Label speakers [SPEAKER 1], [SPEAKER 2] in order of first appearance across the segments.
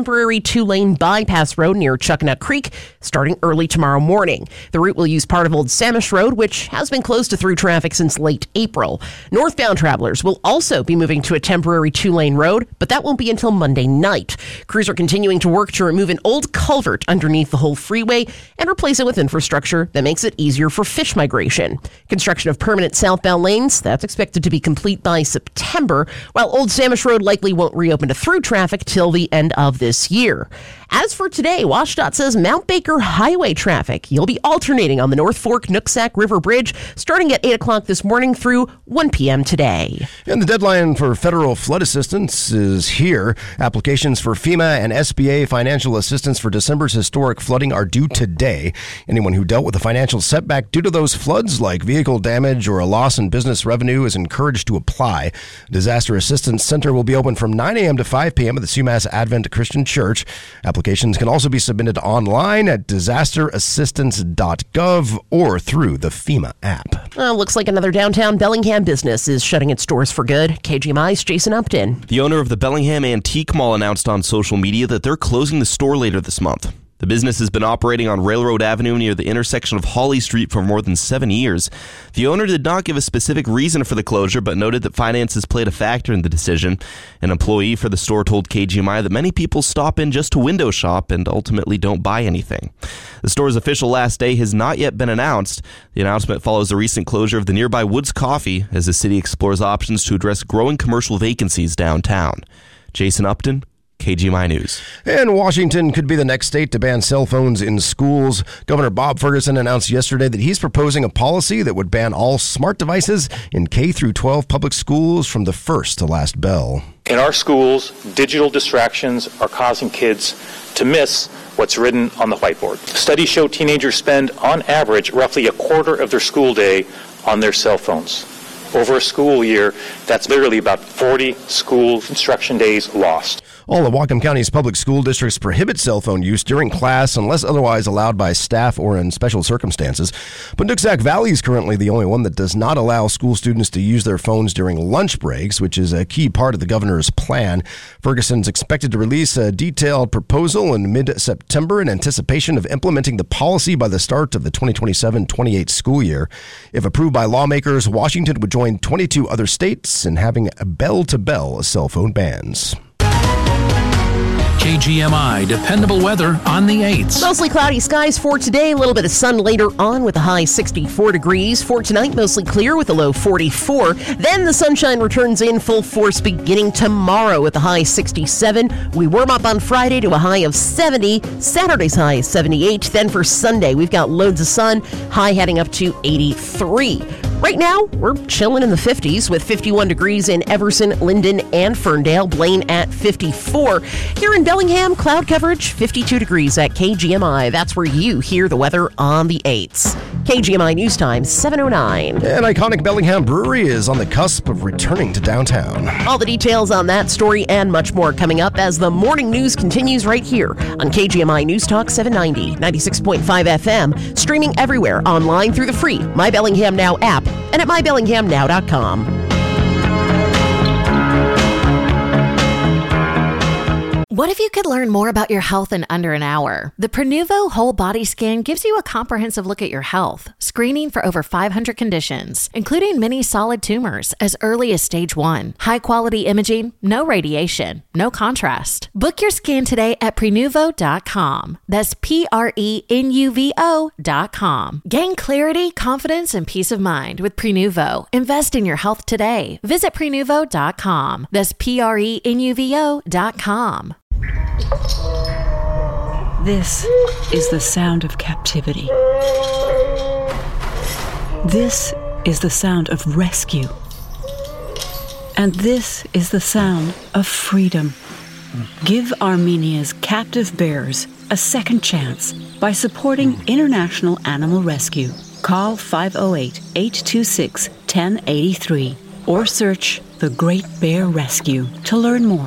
[SPEAKER 1] temporary 2-lane bypass road near Chuckanut Creek starting early tomorrow morning. The route will use part of Old Samish Road, which has been closed to through traffic since late April. Northbound travelers will also be moving to a temporary 2-lane road, but that won't be until Monday night. Crews are continuing to work to remove an old culvert underneath the whole freeway and replace it with infrastructure that makes it easier for fish migration. Construction of permanent southbound lanes, that's expected to be complete by September, while Old Samish Road likely won't reopen to through traffic till the end of this year. As for today, WashDOT says Mount Baker Highway traffic, you'll be alternating on the North Fork Nooksack River Bridge starting at 8 o'clock this morning through 1 p.m. today.
[SPEAKER 2] And the deadline for federal flood assistance is here. Applications for FEMA and SBA financial assistance for December's historic flooding are due today. Anyone who dealt with a financial setback due to those floods, like vehicle damage or a loss in business revenue, is encouraged to apply. Disaster Assistance Center will be open from 9 a.m. to 5 p.m. at the Sumas Advent Christian Church. Applications can also be submitted online at disasterassistance.gov or through the FEMA app.
[SPEAKER 1] Looks like another downtown Bellingham business is shutting its doors for good. KGMI's Jason Upton.
[SPEAKER 3] The owner of the Bellingham Antique Mall announced on social media that they're closing the store later this month. The business has been operating on Railroad Avenue near the intersection of Hawley Street for more than 7 years. The owner did not give a specific reason for the closure, but noted that finances played a factor in the decision. An employee for the store told KGMI that many people stop in just to window shop and ultimately don't buy anything. The store's official last day has not yet been announced. The announcement follows the recent closure of the nearby Woods Coffee as the city explores options to address growing commercial vacancies downtown. Jason Upton, KGMI News.
[SPEAKER 2] And Washington could be the next state to ban cell phones in schools. Governor Bob Ferguson announced yesterday that he's proposing a policy that would ban all smart devices in K-12 public schools from the first to last bell.
[SPEAKER 4] In our schools, digital distractions are causing kids to miss what's written on the whiteboard. Studies show teenagers spend, on average, roughly a quarter of their school day on their cell phones. Over a school year, that's literally about 40 school instruction days lost.
[SPEAKER 2] All of Whatcom County's public school districts prohibit cell phone use during class unless otherwise allowed by staff or in special circumstances. But Nooksack Valley is currently the only one that does not allow school students to use their phones during lunch breaks, which is a key part of the governor's plan. Ferguson's expected to release a detailed proposal in mid-September in anticipation of implementing the policy by the start of the 2027-28 school year. If approved by lawmakers, Washington would join 22 other states in having bell-to-bell cell phone bans.
[SPEAKER 5] KGMI dependable weather on the 8s.
[SPEAKER 1] Mostly cloudy skies for today. A little bit of sun later on with a high 64 degrees. For tonight, mostly clear with a low 44. Then the sunshine returns in full force beginning tomorrow with a high 67. We warm up on Friday to a high of 70. Saturday's high is 78. Then for Sunday, we've got loads of sun. High heading up to 83. Right now, we're chilling in the 50s with 51 degrees in Everson, Linden, and Ferndale. Blaine at 54. Here in Bellingham, cloud coverage 52 degrees at KGMI. That's where you hear the weather on the 8s. KGMI News Time, 7:09.
[SPEAKER 2] An iconic Bellingham brewery is on the cusp of returning to downtown.
[SPEAKER 1] All the details on that story and much more coming up as the morning news continues right here on KGMI News Talk 790, 96.5 FM, streaming everywhere online through the free My Bellingham Now app and at mybellinghamnow.com.
[SPEAKER 6] What if you could learn more about your health in under an hour? The Prenuvo Whole Body Scan gives you a comprehensive look at your health, screening for over 500 conditions, including many solid tumors as early as stage 1. High-quality imaging, no radiation, no contrast. Book your scan today at Prenuvo.com. That's Prenuvo.com. Gain clarity, confidence, and peace of mind with Prenuvo. Invest in your health today. Visit Prenuvo.com. That's Prenuvo.com.
[SPEAKER 7] This is the sound of captivity. This is the sound of rescue. And this is the sound of freedom. Give Armenia's captive bears a second chance by supporting International Animal Rescue. Call 508-826-1083 or search The Great Bear Rescue to learn more.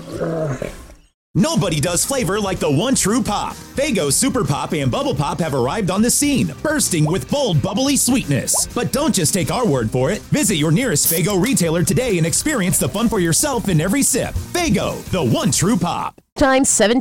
[SPEAKER 8] Nobody does flavor like the one true pop. Faygo Super Pop and Bubble Pop have arrived on the scene, bursting with bold, bubbly sweetness. But don't just take our word for it. Visit your nearest Faygo retailer today and experience the fun for yourself in every sip. Faygo, the one true pop.
[SPEAKER 1] Time 7